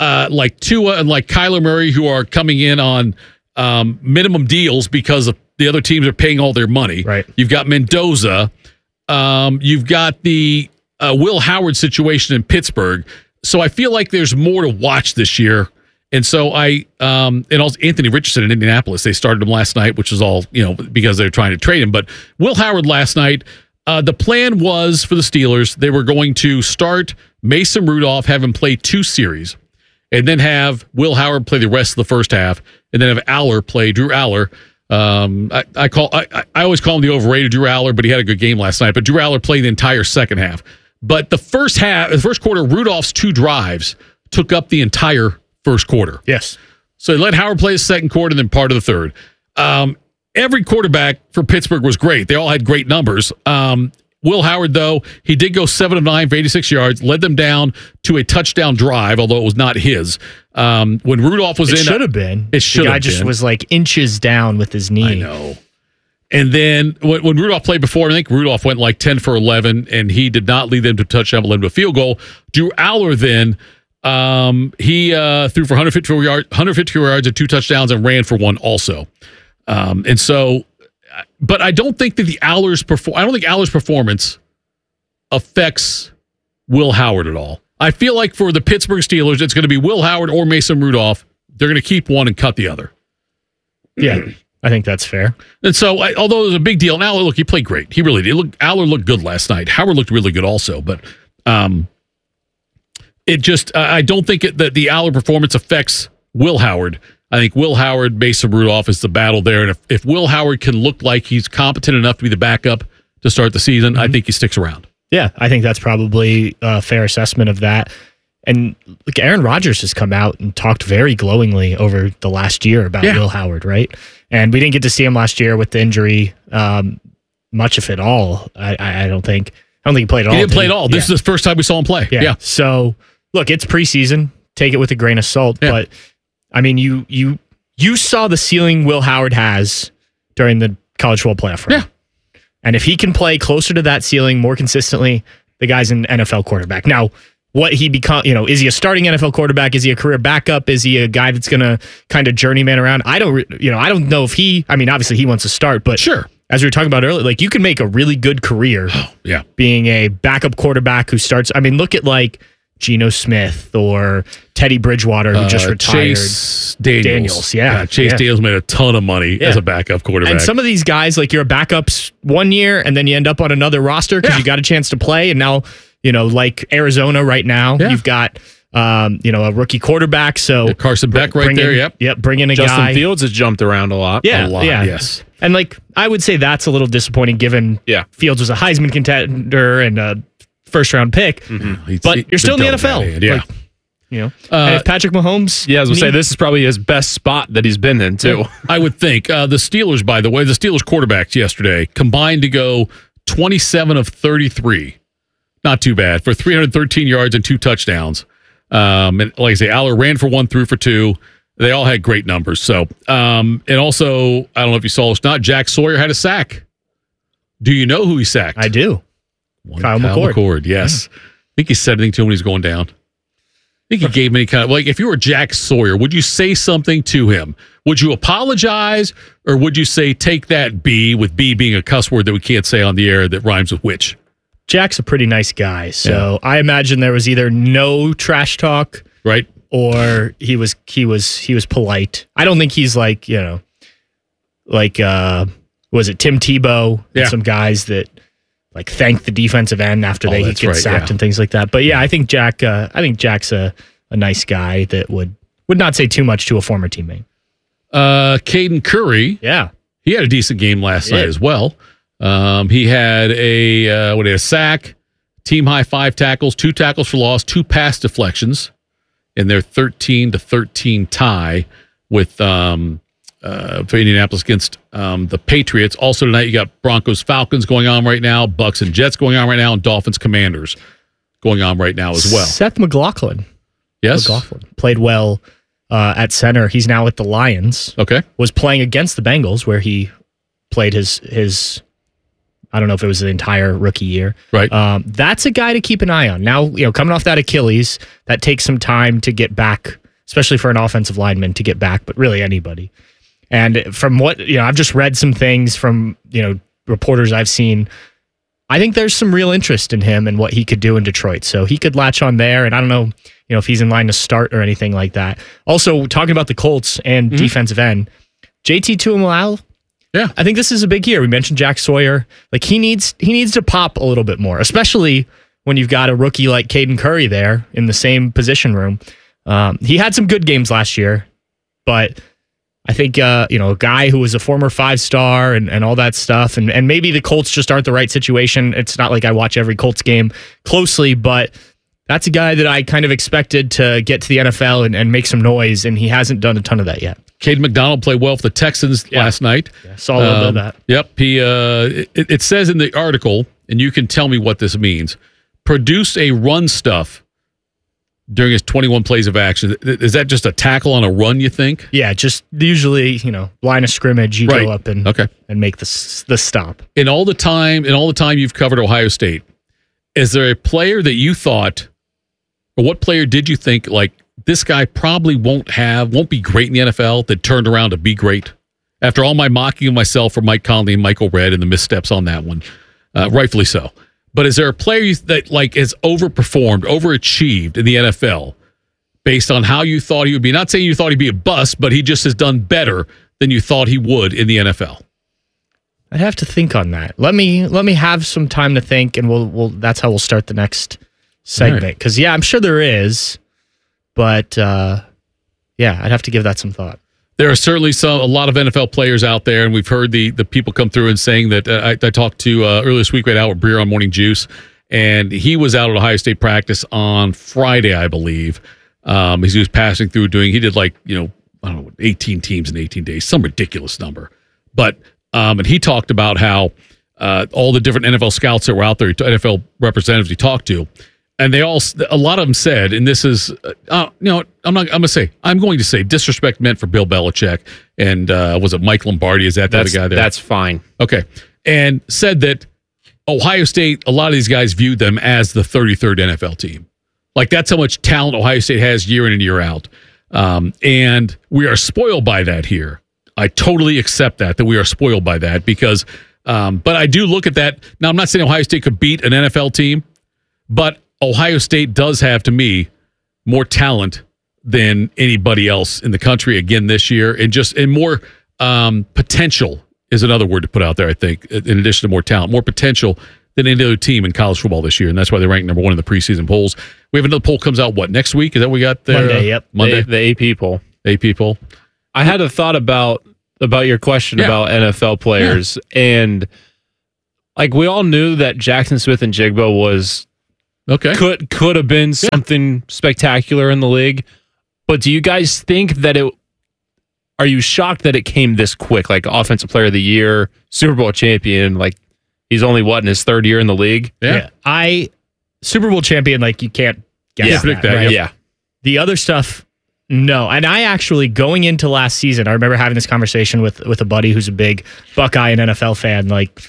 Tua and like Kyler Murray who are coming in on minimum deals because of the other teams are paying all their money. Right. You've got Mendoza. You've got the Will Howard situation in Pittsburgh. So I feel like there's more to watch this year. And so and also Anthony Richardson in Indianapolis, they started him last night, which is all, because they're trying to trade him. But Will Howard last night, the plan was for the Steelers, they were going to start Mason Rudolph, have him play 2 series, and then have Will Howard play the rest of the first half, and then have Aller play, Drew Aller. I always call him the overrated Drew Aller, but he had a good game last night. But Drew Aller played the entire second half. But the first quarter, Rudolph's 2 drives took up the entire first quarter. Yes. So they let Howard play the second quarter and then part of the third. Every quarterback for Pittsburgh was great. They all had great numbers. Will Howard, though, he did go 7 of 9 for 86 yards, led them down to a touchdown drive, although it was not his. When Rudolph was in... It should have been. It should have been. The guy just was like inches down with his knee. I know. And then when Rudolph played before, I think Rudolph went like 10 for 11, and he did not lead them to a touchdown, but led them to a field goal. Drew Aller then, he threw for 154 yards and 2 touchdowns and ran for 1 also. And so... But I don't think that Aller's performance affects Will Howard at all. I feel like for the Pittsburgh Steelers, it's going to be Will Howard or Mason Rudolph. They're going to keep one and cut the other. Yeah, I think that's fair. And so, although it was a big deal, now look, he played great. He really did. Aller looked good last night. Howard looked really good also. But it just, I don't think that the Aller performance affects Will Howard. I think Will Howard, Mason Rudolph is the battle there. And if Will Howard can look like he's competent enough to be the backup to start the season, I think he sticks around. Yeah, I think that's probably a fair assessment of that. And look, Aaron Rodgers has come out and talked very glowingly over the last year about Will Howard, right? And we didn't get to see him last year with the injury, much of it all. I don't think he played at all. He didn't play at all. This is the first time we saw him play. Yeah. So, look, it's preseason. Take it with a grain of salt. Yeah. But, I mean, you saw the ceiling Will Howard has during the college football playoff run. Yeah. And if he can play closer to that ceiling more consistently, the guy's an NFL quarterback. Now, what he become, is he a starting NFL quarterback? Is he a career backup? Is he a guy that's going to kind of journeyman around? I don't know if obviously he wants to start, but sure. as we were talking about earlier, like you can make a really good career being a backup quarterback who starts. I mean, look at like Geno Smith or Teddy Bridgewater, who just retired. Chase Daniels. Chase Daniels made a ton of money as a backup quarterback. And some of these guys, like you're a backup one year, and then you end up on another roster because you got a chance to play. And now, like Arizona right now, you've got a rookie quarterback. So Carson Beck right there. Yep. Bring in a Justin guy. Fields has jumped around a lot. Yeah. A lot, yes. And like, I would say that's a little disappointing given Fields was a Heisman contender and a first round pick, but you're still in the NFL. And if Patrick Mahomes. Yeah, I was going to say, this is probably his best spot that he's been in, too. I would think. The Steelers, by the way, the Steelers quarterbacks yesterday combined to go 27 of 33. Not too bad for 313 yards and 2 touchdowns. And like I say, Aller ran for 1, threw for 2. They all had great numbers. So, and also, I don't know if you saw this, not Jack Sawyer had a sack. Do you know who he sacked? I do. Kyle McCord. Yes. I think he said anything to him when he was going down. I think he gave him any kind of, like, if you were Jack Sawyer, would you say something to him? Would you apologize, or would you say, take that B, with B being a cuss word that we can't say on the air that rhymes with which? Jack's a pretty nice guy, so I imagine there was either no trash talk, right, or he was polite. I don't think he's like was it Tim Tebow and some guys that like thank the defensive end after they get sacked and things like that. But I think Jack's a nice guy that would not say too much to a former teammate. Caden Curry, he had a decent game last night as well. He had a sack, team high 5 tackles, 2 tackles for loss, 2 pass deflections in their 13-13 tie with for Indianapolis against the Patriots. Also tonight, you got Broncos Falcons going on right now, Bucks and Jets going on right now, and Dolphins Commanders going on right now as well. Seth McLaughlin, McLaughlin played well at center. He's now at the Lions. Okay, was playing against the Bengals where he played his. I don't know if it was the entire rookie year. Right. That's a guy to keep an eye on. Now, coming off that Achilles, that takes some time to get back, especially for an offensive lineman to get back, but really anybody. And from what, I've just read some things from, reporters I've seen. I think there's some real interest in him and what he could do in Detroit. So he could latch on there. And I don't know, if he's in line to start or anything like that. Also, talking about the Colts and defensive end, JT Tuimoloau. Yeah, I think this is a big year. We mentioned Jack Sawyer. Like he needs to pop a little bit more, especially when you've got a rookie like Caden Curry there in the same position room. He had some good games last year, but I think a guy who was a former 5-star and all that stuff, and maybe the Colts just aren't the right situation. It's not like I watch every Colts game closely, but that's a guy that I kind of expected to get to the NFL and make some noise, and he hasn't done a ton of that yet. Caden McDonald played well for the Texans last night. Yeah, saw a little bit of that. Yep. He it says in the article, and you can tell me what this means, produced a run stuff during his 21 plays of action. Is that just a tackle on a run, you think? Yeah, just usually, line of scrimmage, you go up and make the stop. In all the time you've covered Ohio State, is there a player that you thought, or what player did you think, like, this guy probably won't be great in the NFL, that turned around to be great? After all my mocking of myself for Mike Conley and Michael Redd and the missteps on that one, rightfully so. But is there a player that like has overperformed, overachieved in the NFL based on how you thought he would be? Not saying you thought he'd be a bust, but he just has done better than you thought he would in the NFL. I'd have to think on that. Let me have some time to think, and we'll that's how we'll start the next segment. Because I'm sure there is. But, I'd have to give that some thought. There are certainly a lot of NFL players out there, and we've heard the people come through and saying that. I talked to earlier this week right out with Breer on Morning Juice, and he was out at Ohio State practice on Friday, I believe. As he was passing through he did 18 teams in 18 days, some ridiculous number. But, and he talked about how all the different NFL scouts that were out there, NFL representatives he talked to, and a lot of them said, and this is, I'm going to say disrespect meant for Bill Belichick and was it Mike Lombardi? Is that the guy there? That's fine. Okay. And said that Ohio State, a lot of these guys viewed them as the 33rd NFL team. Like, that's how much talent Ohio State has year in and year out. And we are spoiled by that here. I totally accept that we are spoiled by that because But I do look at that. Now, I'm not saying Ohio State could beat an NFL team, but Ohio State does have, to me, more talent than anybody else in the country again this year, and more potential is another word to put out there, I think, in addition to more talent, more potential than any other team in college football this year, and that's why they rank number 1 in the preseason polls. We have another poll comes out, next week? Is that what we got there? Monday, yep. Monday? The AP poll. AP poll. I had a thought about your question about NFL players, and like we all knew that Jackson Smith and Jigba was could have been something spectacular in the league, but do you guys think that are you shocked that it came this quick? Like Offensive Player of the Year, Super Bowl champion, like he's only in his 3rd year in the league? Yeah. Super Bowl champion, like you can't guess that, right? Yeah. The other stuff, no. And I actually, going into last season, I remember having this conversation with a buddy who's a big Buckeye and NFL fan, like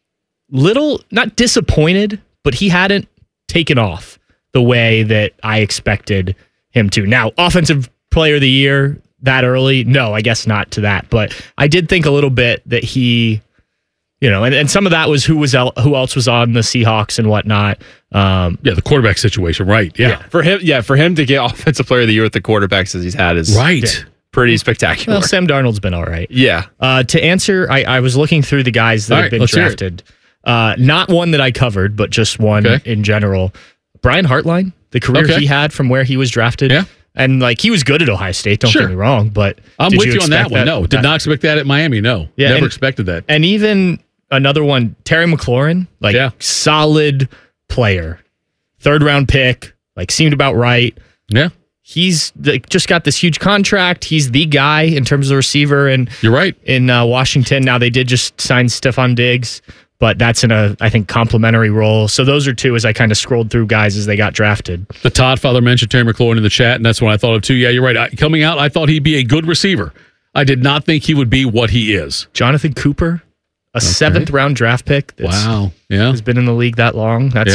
not disappointed, but he hadn't taken off the way that I expected him to. Now, Offensive Player of the Year that early, no, I guess not to that. But I did think a little bit that he, and some of that was who else was on the Seahawks and whatnot. The quarterback situation, right? Yeah. For him to get Offensive Player of the Year with the quarterbacks as he's had is pretty spectacular. Well, Sam Darnold's been all right. Yeah. To answer, I was looking through the guys that have been drafted. Not one that I covered, but just one in general. Brian Hartline, the career he had from where he was drafted. Yeah. And he was good at Ohio State, don't get me wrong, but I'm with you on that one. No, did not expect that at Miami. No, never expected that. And even another one, Terry McLaurin, solid player, 3rd round pick, seemed about right. Yeah, he's just got this huge contract. He's the guy in terms of receiver, and you're right in Washington. Now they did just sign Stephon Diggs, but that's in I think, complementary role. So those are 2 as I kind of scrolled through guys as they got drafted. The Todd father mentioned Terry McLaurin in the chat, and that's what I thought of too. Yeah, you're right. Coming out, I thought he'd be a good receiver. I did not think he would be what he is. Jonathan Cooper, a 7th round draft pick. Wow. Yeah. Has been in the league that long. That's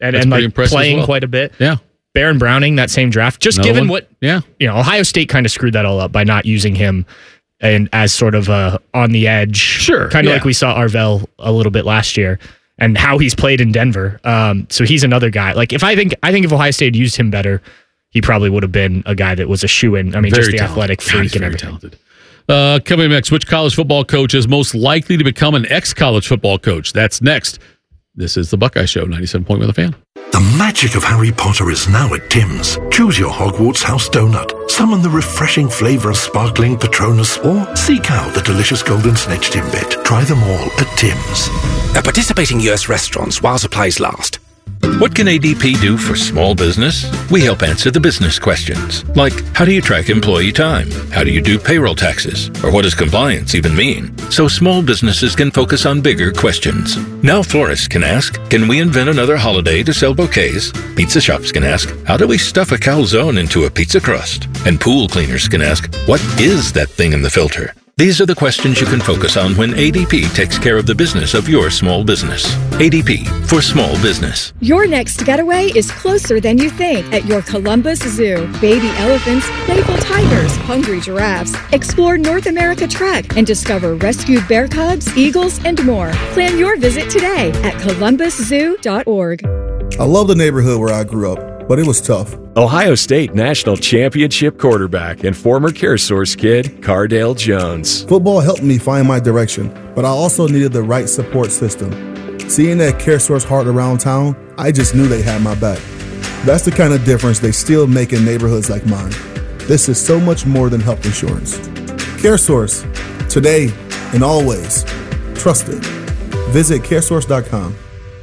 playing quite a bit. Yeah. Baron Browning, that same draft. Just given what, Ohio State kind of screwed that all up by not using him and as sort of on the edge, kind of like we saw Arvell a little bit last year, and how he's played in Denver. So he's another guy. I think if Ohio State used him better, he probably would have been a guy that was a shoo-in. I mean, very just the talented. Athletic freak and everything. Talented. Coming next, which college football coach is most likely to become an ex-college football coach? That's next. This is the Buckeye Show, 97.1 The Fan. The magic of Harry Potter is now at Tim's. Choose your Hogwarts house donut, summon the refreshing flavour of sparkling Patronus, or seek out the delicious golden snitch Timbit. Try them all at Tim's. At participating US restaurants while supplies last. What can ADP do for small business? We help answer the business questions, like how do you track employee time? How do you do payroll taxes? Or what does compliance even mean? So small businesses can focus on bigger questions. Now florists can ask, can we invent another holiday to sell bouquets? Pizza shops can ask, how do we stuff a calzone into a pizza crust? And pool cleaners can ask, what is that thing in the filter? These are the questions you can focus on when ADP takes care of the business of your small business. ADP, for small business. Your next getaway is closer than you think at your Columbus Zoo. Baby elephants, playful tigers, hungry giraffes. Explore North America Trek and discover rescued bear cubs, eagles, and more. Plan your visit today at columbuszoo.org. I love the neighborhood where I grew up, but it was tough. Ohio State National Championship quarterback and former CareSource kid, Cardale Jones. Football helped me find my direction, but I also needed the right support system. Seeing that CareSource heart around town, I just knew they had my back. That's the kind of difference they still make in neighborhoods like mine. This is so much more than health insurance. CareSource, today and always. Trusted. Visit caresource.com.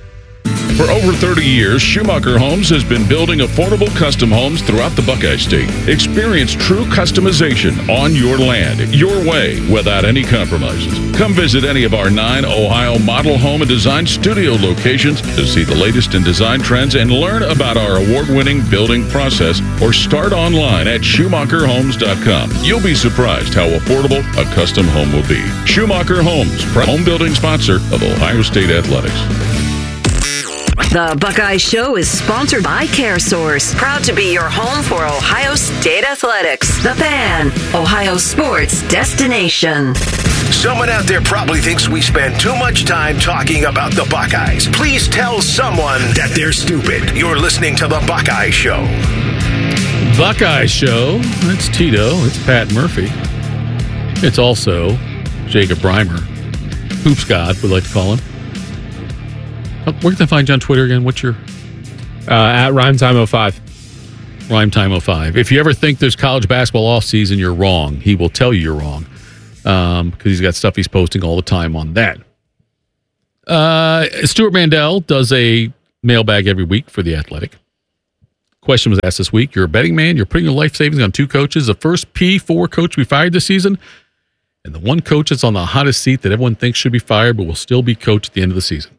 For over 30 years, Schumacher Homes has been building affordable custom homes throughout the Buckeye State. Experience true customization on your land, your way, without any compromises. Come visit any of our 9 Ohio model home and design studio locations to see the latest in design trends and learn about our award-winning building process, or start online at SchumacherHomes.com. You'll be surprised how affordable a custom home will be. Schumacher Homes, home building sponsor of Ohio State Athletics. The Buckeye Show is sponsored by CareSource, proud to be your home for Ohio State Athletics. The Fan, Ohio sports destination. Someone out there probably thinks we spend too much time talking about the Buckeyes. Please tell someone that they're stupid. You're listening to The Buckeye Show. Buckeye Show. It's Tito. It's Pat Murphy. It's also Jacob Reimer. Hoops God, we like to call him. Where can I find you on Twitter again? What's your... At RhymeTime05. RhymeTime05. If you ever think there's college basketball off season, you're wrong. He will tell you you're wrong. Because he's got stuff he's posting all the time on that. Stuart Mandel does a mailbag every week for The Athletic. Question was asked this week. You're a betting man. You're putting your life savings on two coaches. The first P4 coach we fired this season, and the one coach that's on the hottest seat that everyone thinks should be fired but will still be coach at the end of the season.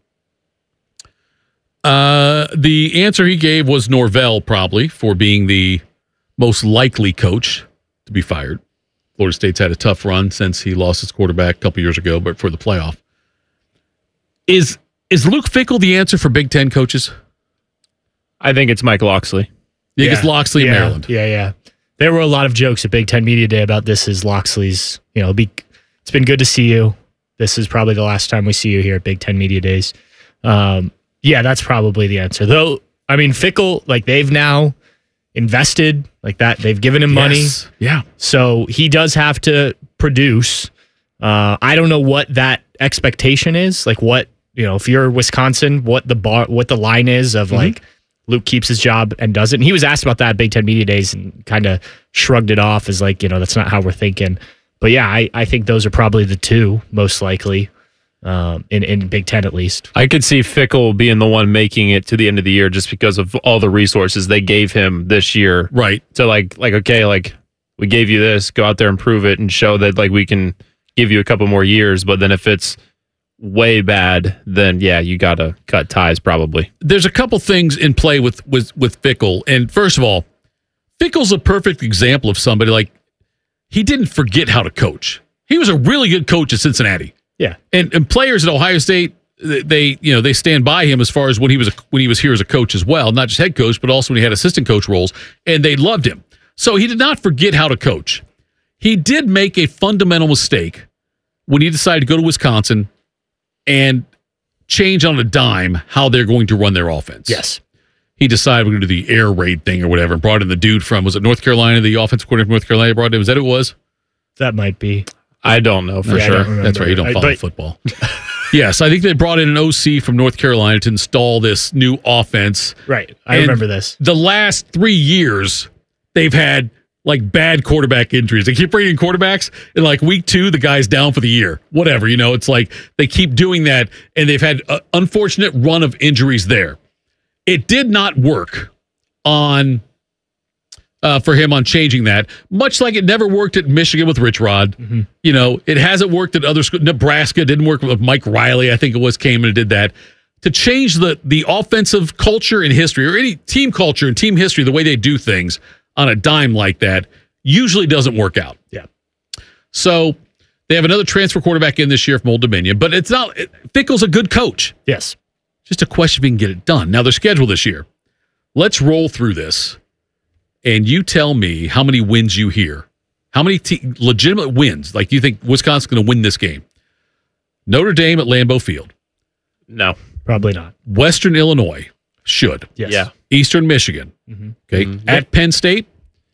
The answer he gave was Norvell, probably, for being the most likely coach to be fired. Florida State's had a tough run since he lost his quarterback a couple years ago, but for the playoff. Is Luke Fickell the answer for Big Ten coaches? I think it's Mike Locksley. You think it's Locksley in Maryland? Yeah. There were a lot of jokes at Big Ten Media Day about this is Locksley's, it's been good to see you. This is probably the last time we see you here at Big Ten Media Days. Yeah, that's probably the answer. Though, I mean, Fickell, they've now invested like that. They've given him money. Yeah. So he does have to produce. I don't know what that expectation is. If you're Wisconsin, what the line is of Luke keeps his job and doesn't. And he was asked about that at Big Ten Media Days and kind of shrugged it off as that's not how we're thinking. But yeah, I think those are probably the two most likely in Big Ten at least. I could see Fickell being the one making it to the end of the year just because of all the resources they gave him this year. Right. So we gave you this, go out there and prove it and show that we can give you a couple more years. But then if it's way bad, then yeah, you got to cut ties probably. There's a couple things in play with Fickell. And first of all, Fickell's a perfect example of somebody he didn't forget how to coach. He was a really good coach at Cincinnati. Yeah. And players at Ohio State, they stand by him as far as when he was here as a coach as well, not just head coach, but also when he had assistant coach roles, and they loved him. So he did not forget how to coach. He did make a fundamental mistake when he decided to go to Wisconsin and change on a dime how they're going to run their offense. Yes. He decided we're going to do the air raid thing or whatever and brought in the dude from, was it North Carolina, the offensive coordinator from North Carolina brought in? Was that who it was? That might be. I don't know for sure. That's right. You don't follow football. Yes, I think they brought in an OC from North Carolina to install this new offense. Right. I remember this. The last 3 years, they've had bad quarterback injuries. They keep bringing in quarterbacks. In week 2, the guy's down for the year. Whatever. It's they keep doing that, and they've had an unfortunate run of injuries there. It did not work for him on changing that, much like it never worked at Michigan with Rich Rod. Mm-hmm. It hasn't worked at other schools. Nebraska didn't work with Mike Riley, I think it was, came in and did that. To change the offensive culture and history, or any team culture and team history, the way they do things on a dime like that, usually doesn't work out. Yeah. So they have another transfer quarterback in this year from Old Dominion, but it's not. Fickell's a good coach. Yes. Just a question if he can get it done. Now, their schedule this year. Let's roll through this. And you tell me how many wins you hear. How many legitimate wins? You think Wisconsin's going to win this game? Notre Dame at Lambeau Field. No. Probably not. Western Illinois should. Yes. Yeah. Eastern Michigan. Mm-hmm. Okay. Mm-hmm. At Penn State.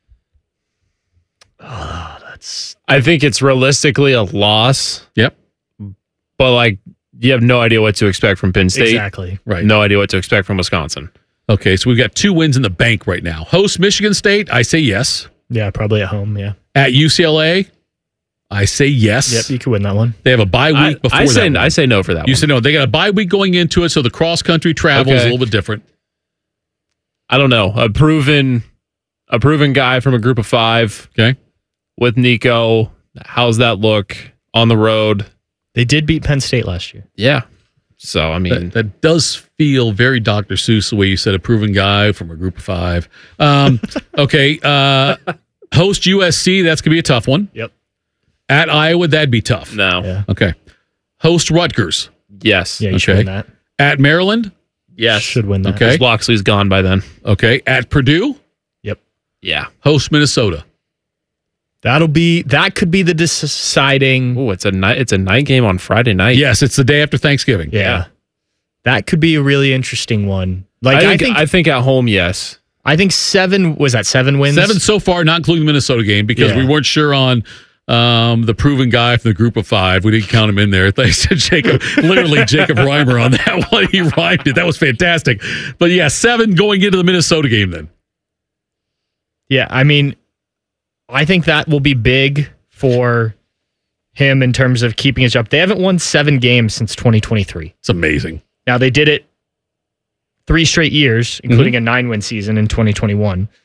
I think it's realistically a loss. Yep. But you have no idea what to expect from Penn State. Exactly. Right. No idea what to expect from Wisconsin. Okay, so we've got 2 wins in the bank right now. Host Michigan State, I say yes. Yeah, probably at home, yeah. At UCLA, I say yes. Yep, you could win that one. They have a bye week before that. I say no for that one. You say no. They got a bye week going into it, so the cross-country travel is a little bit different. I don't know. A proven guy from a group of 5. Okay. With Nico. How's that look on the road? They did beat Penn State last year. Yeah. So, I mean... That does feel very Dr. Seuss, the way you said a proven guy from a group of 5. Okay. Host USC, that's going to be a tough one. Yep. At Iowa, that'd be tough. No. Yeah. Okay. Host Rutgers. Yes. Yeah, you should win that. At Maryland? Yes. Should win that. Okay. Loxley's gone by then. Okay. At Purdue? Yep. Yeah. Host Minnesota? That could be the deciding. Oh, it's a night game on Friday night. Yes, it's the day after Thanksgiving. Yeah. That could be a really interesting one. I think at home, yes. I think 7 wins? 7 so far, not including the Minnesota game, because we weren't sure on the proven guy from the group of 5. We didn't count him in there. Thanks to Jacob Reimer on that one. He rhymed it. That was fantastic. But yeah, 7 going into the Minnesota game then. Yeah, I mean, I think that will be big for him in terms of keeping his job. They haven't won 7 games since 2023. It's amazing. Now, they did it 3 straight years, including a 9-win season in 2021.